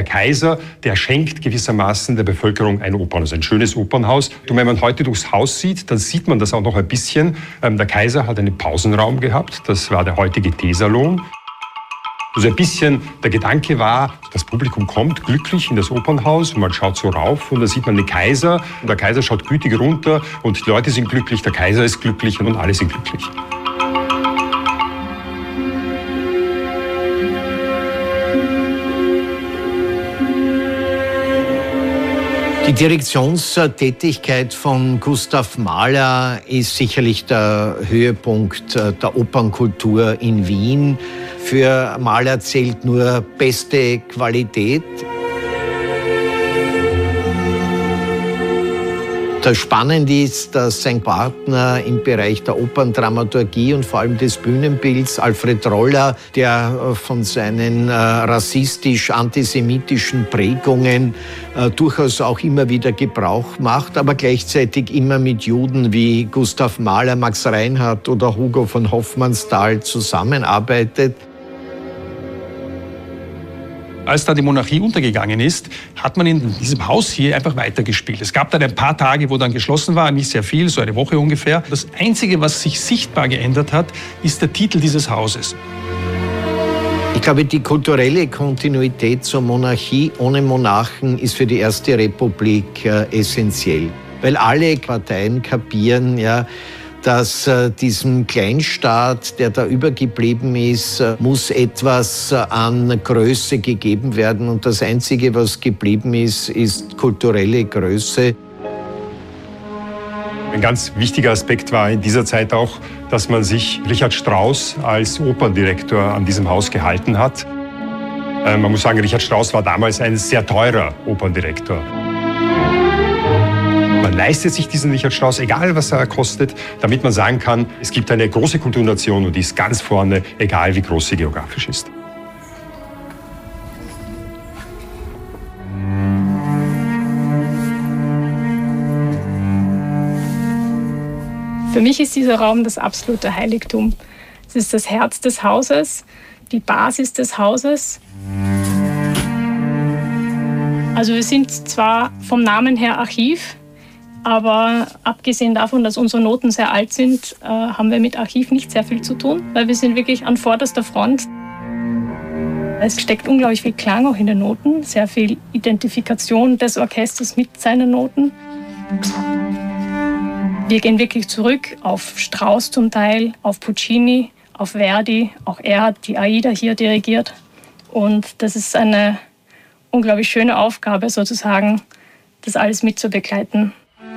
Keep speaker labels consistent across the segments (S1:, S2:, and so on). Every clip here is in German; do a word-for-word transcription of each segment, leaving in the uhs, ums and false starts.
S1: Kaiser, der schenkt gewissermaßen der Bevölkerung ein Opernhaus, ein schönes Opernhaus. Und wenn man heute durchs Haus sieht, dann sieht man das auch noch ein bisschen. Der Kaiser hat einen Pausenraum gehabt, das war der heutige Teesalon. Also ein bisschen der Gedanke war, das Publikum kommt glücklich in das Opernhaus und man schaut so rauf und da sieht man den Kaiser und der Kaiser schaut gütig runter und die Leute sind glücklich, der Kaiser ist glücklich und alle sind glücklich.
S2: Die Direktionstätigkeit von Gustav Mahler ist sicherlich der Höhepunkt der Opernkultur in Wien. Für Mahler zählt nur beste Qualität. Das Spannende ist, dass sein Partner im Bereich der Operndramaturgie und vor allem des Bühnenbilds, Alfred Roller, der von seinen äh, rassistisch-antisemitischen Prägungen äh, durchaus auch immer wieder Gebrauch macht, aber gleichzeitig immer mit Juden wie Gustav Mahler, Max Reinhardt oder Hugo von Hofmannsthal zusammenarbeitet.
S3: Als dann die Monarchie untergegangen ist, hat man in diesem Haus hier einfach weitergespielt. Es gab dann ein paar Tage, wo dann geschlossen war, nicht sehr viel, so eine Woche ungefähr. Das Einzige, was sich sichtbar geändert hat, ist der Titel dieses Hauses.
S2: Ich glaube, die kulturelle Kontinuität zur Monarchie ohne Monarchen ist für die Erste Republik äh, essentiell. Weil alle Parteien kapieren, ja, dass äh, diesem Kleinstaat, der da übergeblieben ist, äh, muss etwas äh, an Größe gegeben werden. Und das Einzige, was geblieben ist, ist kulturelle Größe.
S1: Ein ganz wichtiger Aspekt war in dieser Zeit auch, dass man sich Richard Strauss als Operndirektor an diesem Haus gehalten hat. Äh, man muss sagen, Richard Strauss war damals ein sehr teurer Operndirektor. Man leistet sich diesen Richard Strauss, egal was er kostet, damit man sagen kann, es gibt eine große Kulturnation und die ist ganz vorne, egal wie groß sie geografisch ist.
S4: Für mich ist dieser Raum das absolute Heiligtum. Es ist das Herz des Hauses, die Basis des Hauses. Also wir sind zwar vom Namen her Archiv, aber abgesehen davon, dass unsere Noten sehr alt sind, äh, haben wir mit Archiv nicht sehr viel zu tun, weil wir sind wirklich an vorderster Front. Es steckt unglaublich viel Klang auch in den Noten, sehr viel Identifikation des Orchesters mit seinen Noten. Wir gehen wirklich zurück auf Strauss zum Teil, auf Puccini, auf Verdi. Auch er hat die Aida hier dirigiert. Und das ist eine unglaublich schöne Aufgabe, sozusagen, das alles mitzubegleiten.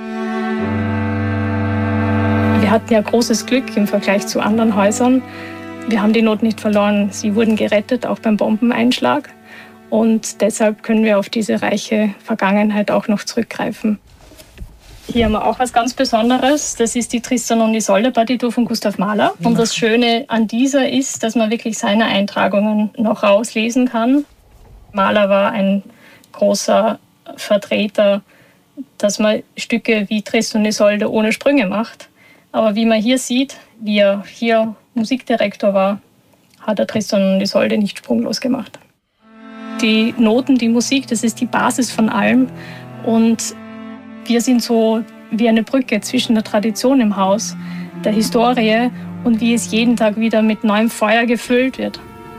S4: Wir hatten ja großes Glück im Vergleich zu anderen Häusern. Wir haben die Noten nicht verloren. Sie wurden gerettet, auch beim Bombeneinschlag. Und deshalb können wir auf diese reiche Vergangenheit auch noch zurückgreifen. Hier haben wir auch was ganz Besonderes. Das ist die Tristan und Isolde-Partitur von Gustav Mahler. Und das Schöne an dieser ist, dass man wirklich seine Eintragungen noch rauslesen kann. Mahler war ein großer Vertreter, dass man Stücke wie Tristan und Isolde ohne Sprünge macht. Aber wie man hier sieht, wie er hier Musikdirektor war, hat er Tristan und Isolde nicht sprunglos gemacht. Die Noten, die Musik, das ist die Basis von allem. Und wir sind so wie eine Brücke zwischen der Tradition im Haus, der Historie und wie es jeden Tag wieder mit neuem Feuer gefüllt wird.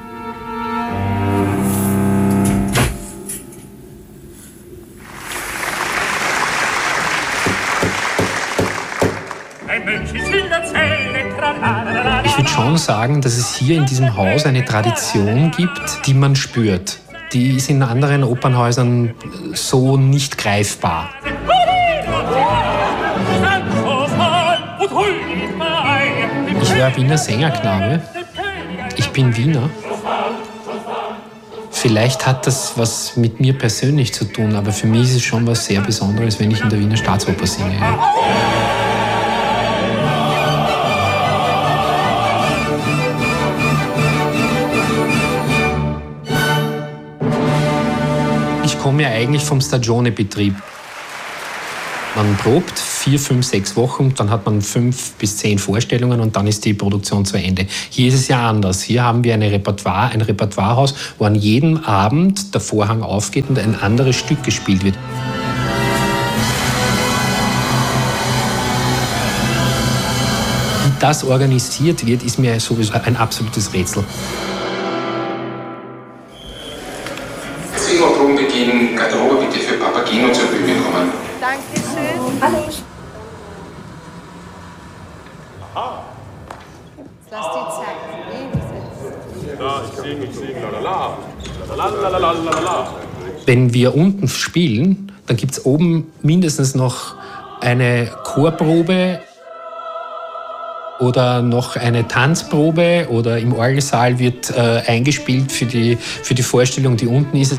S5: Ich würde schon sagen, dass es hier in diesem Haus eine Tradition gibt, die man spürt. Die ist in anderen Opernhäusern so nicht greifbar. Ich war Wiener Sängerknabe. Ich bin Wiener. Vielleicht hat das was mit mir persönlich zu tun, aber für mich ist es schon was sehr Besonderes, wenn ich in der Wiener Staatsoper singe. Ich komme ja eigentlich vom Stagione-Betrieb. Man probt vier, fünf, sechs Wochen, dann hat man fünf bis zehn Vorstellungen und dann ist die Produktion zu Ende. Hier ist es ja anders. Hier haben wir eine Repertoire, ein Repertoirehaus, wo an jedem Abend der Vorhang aufgeht und ein anderes Stück gespielt wird. Wie das organisiert wird, ist mir sowieso ein absolutes Rätsel.
S6: zehn Uhr Probenbeginn, Garderobe bitte für Papageno zur Bühne kommen.
S7: Dankeschön. Hallo. Lass die Zeit.
S8: Ja, ich singe, ich singe, lalala. Lalala.
S5: Wenn wir unten spielen, dann gibt es oben mindestens noch eine Chorprobe oder noch eine Tanzprobe oder im Orgelsaal wird äh, eingespielt für die, für die Vorstellung, die unten ist.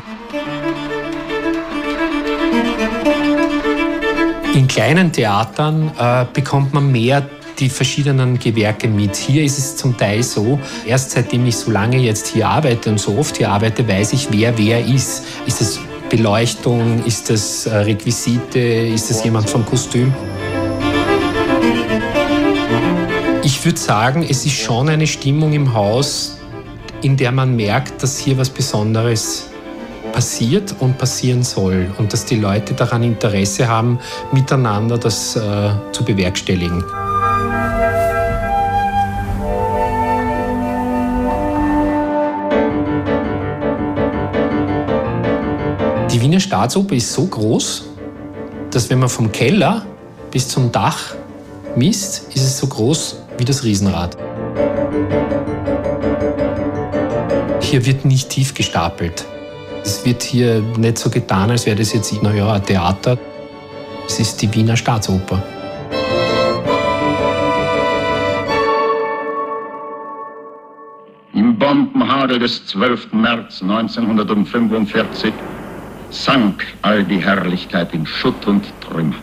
S5: In kleinen Theatern äh, bekommt man mehr die verschiedenen Gewerke mit. Hier ist es zum Teil so, erst seitdem ich so lange jetzt hier arbeite und so oft hier arbeite, weiß ich, wer wer ist. Ist es Beleuchtung, ist es äh, Requisite, ist es jemand vom Kostüm? Ich würde sagen, es ist schon eine Stimmung im Haus, in der man merkt, dass hier was Besonderes passiert und passieren soll und dass die Leute daran Interesse haben, miteinander das äh, zu bewerkstelligen. Die Wiener Staatsoper ist so groß, dass wenn man vom Keller bis zum Dach misst, ist es so groß wie das Riesenrad. Hier wird nicht tief gestapelt. Es wird hier nicht so getan, als wäre das jetzt naja, ein Theater. Es ist die Wiener Staatsoper.
S9: Im Bombenhagel des zwölften März neunzehnhundertfünfundvierzig sank all die Herrlichkeit in Schutt und Trümmer.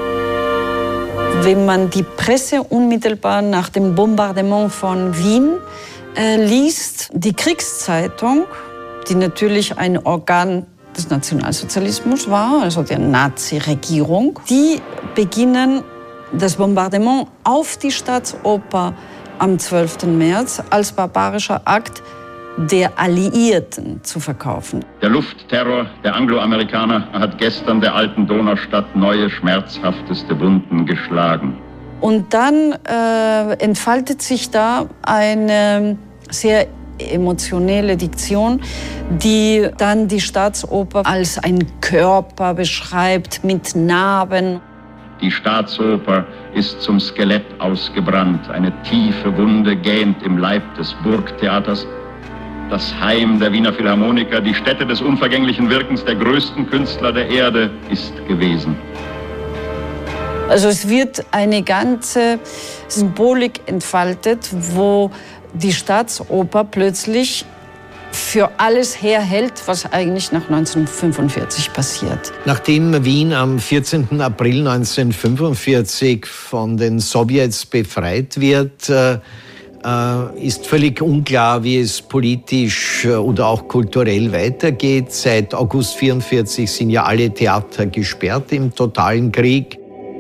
S10: Wenn man die Presse unmittelbar nach dem Bombardement von Wien äh, liest, die Kriegszeitung, die natürlich ein Organ des Nationalsozialismus war, also der Nazi-Regierung, die beginnen das Bombardement auf die Staatsoper am zwölften März als barbarischer Akt der Alliierten zu verkaufen.
S9: Der Luftterror der Angloamerikaner hat gestern der alten Donaustadt neue, schmerzhafteste Wunden geschlagen.
S10: Und dann äh, entfaltet sich da eine sehr emotionelle Diktion, die dann die Staatsoper als ein Körper beschreibt mit Narben.
S9: Die Staatsoper ist zum Skelett ausgebrannt. Eine tiefe Wunde gähnt im Leib des Burgtheaters. Das Heim der Wiener Philharmoniker, die Stätte des unvergänglichen Wirkens der größten Künstler der Erde, ist gewesen.
S10: Also es wird eine ganze Symbolik entfaltet, wo die Staatsoper plötzlich für alles herhält, was eigentlich nach neunzehnhundertfünfundvierzig passiert.
S2: Nachdem Wien am vierzehnten April neunzehnhundertfünfundvierzig von den Sowjets befreit wird, ist völlig unklar, wie es politisch oder auch kulturell weitergeht. Seit August neunzehnhundertvierundvierzig sind ja alle Theater gesperrt im totalen Krieg.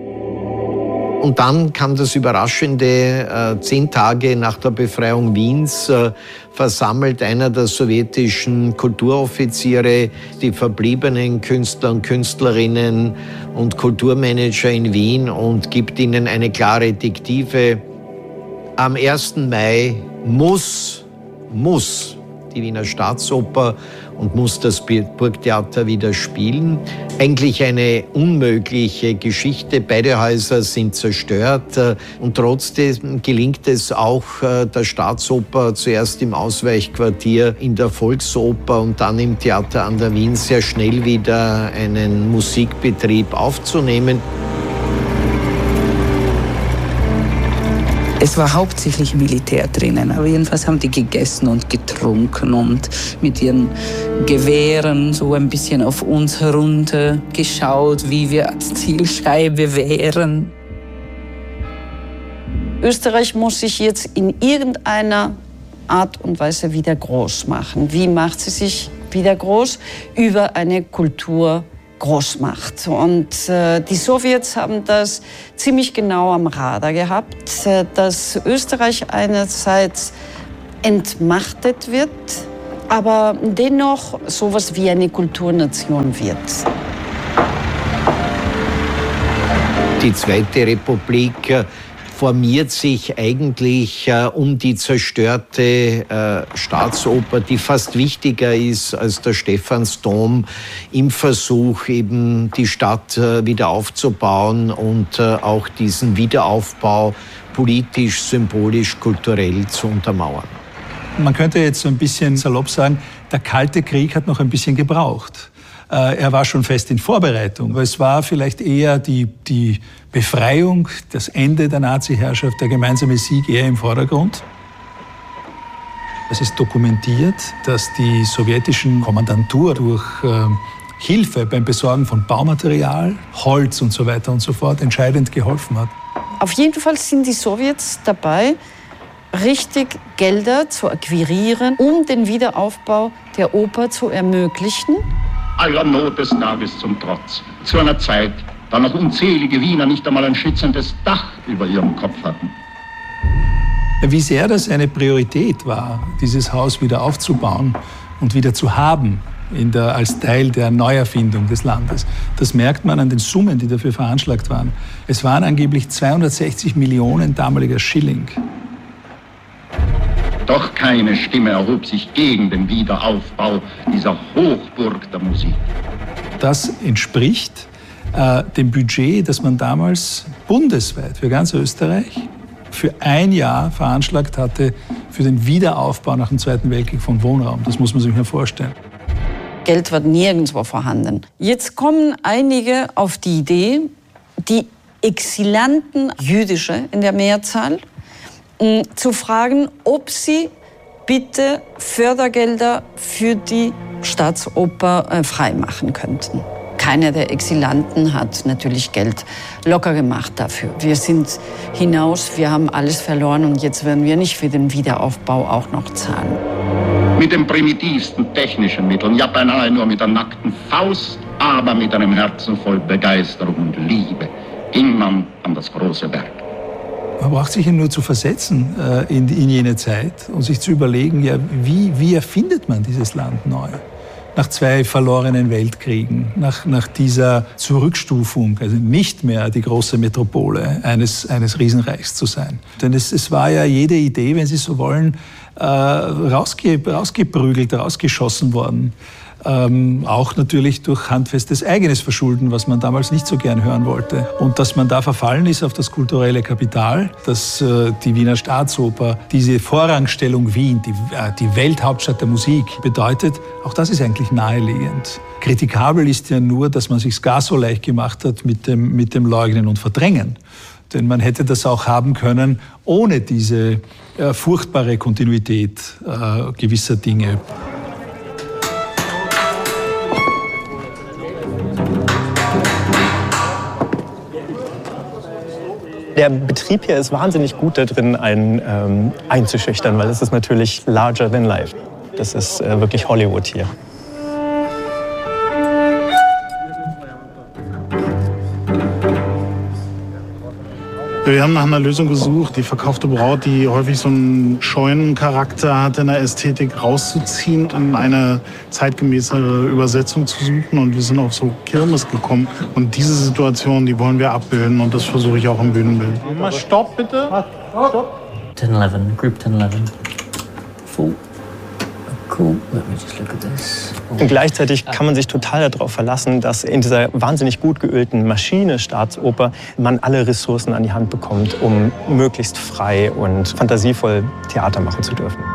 S2: Und dann kam das Überraschende, zehn Tage nach der Befreiung Wiens versammelt einer der sowjetischen Kulturoffiziere die verbliebenen Künstler und Künstlerinnen und Kulturmanager in Wien und gibt ihnen eine klare Diktive. Am ersten Mai muss, muss die Wiener Staatsoper und muss das Burgtheater wieder spielen. Eigentlich eine unmögliche Geschichte. Beide Häuser sind zerstört und trotzdem gelingt es auch der Staatsoper zuerst im Ausweichquartier in der Volksoper und dann im Theater an der Wien sehr schnell wieder einen Musikbetrieb aufzunehmen.
S11: Es war hauptsächlich Militär drinnen, aber jedenfalls haben die gegessen und getrunken und mit ihren Gewehren so ein bisschen auf uns heruntergeschaut, wie wir als Zielscheibe wären.
S10: Österreich muss sich jetzt in irgendeiner Art und Weise wieder groß machen. Wie macht sie sich wieder groß? Über eine Kultur Großmacht. Und äh, die Sowjets haben das ziemlich genau am Radar gehabt, äh, dass Österreich einerseits entmachtet wird, aber dennoch sowas wie eine Kulturnation wird.
S2: Die Zweite Republik äh, formiert sich eigentlich äh, um die zerstörte äh, Staatsoper, die fast wichtiger ist als der Stephansdom, im Versuch, eben die Stadt äh, wieder aufzubauen und äh, auch diesen Wiederaufbau politisch, symbolisch, kulturell zu untermauern.
S12: Man könnte jetzt so ein bisschen salopp sagen, der Kalte Krieg hat noch ein bisschen gebraucht. Er war schon fest in Vorbereitung. Aber es war vielleicht eher die, die Befreiung, das Ende der Nazi-Herrschaft, der gemeinsame Sieg eher im Vordergrund. Es ist dokumentiert, dass die sowjetischen Kommandantur durch äh, Hilfe beim Besorgen von Baumaterial, Holz und so weiter und so fort entscheidend geholfen hat.
S10: Auf jeden Fall sind die Sowjets dabei, richtig Gelder zu akquirieren, um den Wiederaufbau der Oper zu ermöglichen.
S9: Aller Not des Tages zum Trotz. Zu einer Zeit, da noch unzählige Wiener nicht einmal ein schützendes Dach über ihrem Kopf hatten.
S12: Wie sehr das eine Priorität war, dieses Haus wieder aufzubauen und wieder zu haben in der, als Teil der Neuerfindung des Landes, das merkt man an den Summen, die dafür veranschlagt waren. Es waren angeblich zweihundertsechzig Millionen damaliger Schilling.
S9: Doch keine Stimme erhob sich gegen den Wiederaufbau dieser Hochburg der Musik.
S12: Das entspricht äh, dem Budget, das man damals bundesweit für ganz Österreich für ein Jahr veranschlagt hatte für den Wiederaufbau nach dem Zweiten Weltkrieg von Wohnraum. Das muss man sich mal vorstellen.
S10: Geld war nirgendwo vorhanden. Jetzt kommen einige auf die Idee, die Exilanten, jüdische in der Mehrzahl, zu fragen, ob sie bitte Fördergelder für die Staatsoper äh, freimachen könnten. Keiner der Exilanten hat natürlich Geld locker gemacht dafür. Wir sind hinaus, wir haben alles verloren und jetzt werden wir nicht für den Wiederaufbau auch noch zahlen.
S9: Mit den primitivsten technischen Mitteln, ja beinahe nur mit der nackten Faust, aber mit einem Herzen voll Begeisterung und Liebe, ging man an das große Werk.
S12: Man braucht sich nur zu versetzen äh, in, in jene Zeit und sich zu überlegen, ja, wie, wie erfindet man dieses Land neu? Nach zwei verlorenen Weltkriegen, nach, nach dieser Zurückstufung, also nicht mehr die große Metropole eines, eines Riesenreichs zu sein. Denn es, es war ja jede Idee, wenn Sie so wollen, äh, rausge, rausgeprügelt, rausgeschossen worden. Ähm, auch natürlich durch handfestes eigenes Verschulden, was man damals nicht so gern hören wollte. Und dass man da verfallen ist auf das kulturelle Kapital, dass äh, die Wiener Staatsoper diese Vorrangstellung Wien, die, äh, die Welthauptstadt der Musik bedeutet, auch das ist eigentlich naheliegend. Kritikabel ist ja nur, dass man sich's gar so leicht gemacht hat mit dem, mit dem Leugnen und Verdrängen. Denn man hätte das auch haben können ohne diese äh, furchtbare Kontinuität äh, gewisser Dinge.
S13: Der Betrieb hier ist wahnsinnig gut da drin, einen ähm, einzuschüchtern, weil es ist natürlich larger than life. Das ist äh, wirklich Hollywood hier.
S14: Wir haben nach einer Lösung gesucht, die verkaufte Braut, die häufig so einen scheuen Charakter hat, in der Ästhetik rauszuziehen und eine zeitgemäßere Übersetzung zu suchen. Und wir sind auf so Kirmes gekommen. Und diese Situation, die wollen wir abbilden und das versuche ich auch im Bühnenbild. Mal Stopp, bitte. Stopp.
S15: ten eleven, Group ten eleven. Full. Cool. Let me just look at this.
S13: Und gleichzeitig kann man sich total darauf verlassen, dass in dieser wahnsinnig gut geölten Maschine Staatsoper man alle Ressourcen an die Hand bekommt, um möglichst frei und fantasievoll Theater machen zu dürfen.